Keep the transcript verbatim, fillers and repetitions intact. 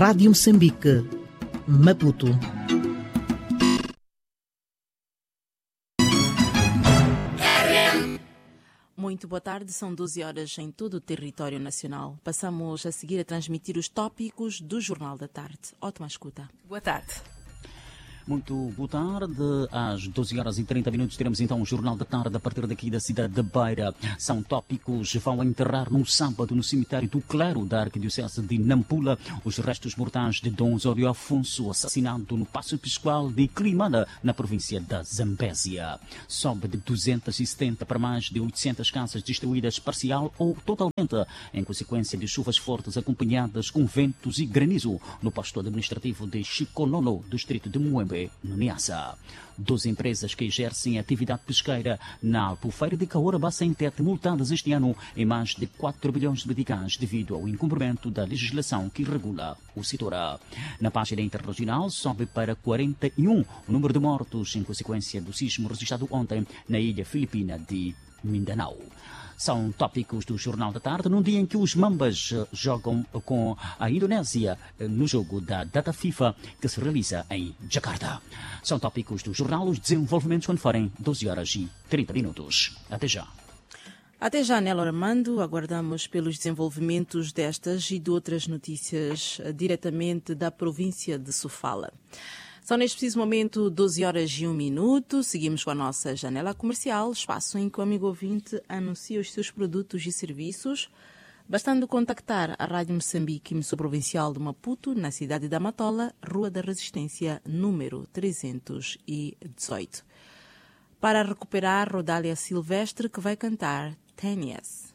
Rádio Moçambique, Maputo. Muito boa tarde, são doze horas em todo o território nacional. Passamos a seguir a transmitir os tópicos do Jornal da Tarde. Ótima escuta. Boa tarde. Muito boa tarde. Às doze horas e trinta minutos teremos então o Jornal da Tarde a partir daqui da cidade de Beira. São tópicos. Vão enterrar no sábado no cemitério do Clero da Arquidiocese de Nampula os restos mortais de Dom Osório Afonso, assassinado no Paço Episcopal de Climana, na província da Zambésia. Sobe de duzentas e setenta para mais de oitocentas casas destruídas parcial ou totalmente em consequência de chuvas fortes acompanhadas com ventos e granizo no posto administrativo de Chicololo, distrito de Muembe, no Niassa. Doze empresas que exercem atividade pesqueira na Albufeira de Caoraba sem teto multadas este ano em mais de quatro bilhões de meticais devido ao incumprimento da legislação que regula o setor. Na página internacional sobe para quarenta e um o número de mortos em consequência do sismo registrado ontem na ilha filipina de Mindanao. São tópicos do Jornal da Tarde, num dia em que os Mambas jogam com a Indonésia no jogo da data FIFA que se realiza em Jakarta. São tópicos do jornal, os desenvolvimentos quando forem doze horas e trinta minutos. Até já. Até já, Nelo Armando. Aguardamos pelos desenvolvimentos destas e de outras notícias diretamente da província de Sofala. São neste preciso momento doze horas e um minuto. Seguimos com a nossa janela comercial, espaço em que o amigo ouvinte anuncia os seus produtos e serviços, bastando contactar a Rádio Moçambique, emissora provincial de Maputo, na cidade da Matola, Rua da Resistência, número trezentos e dezoito. Para recuperar Rodália Silvestre, que vai cantar Ten Years.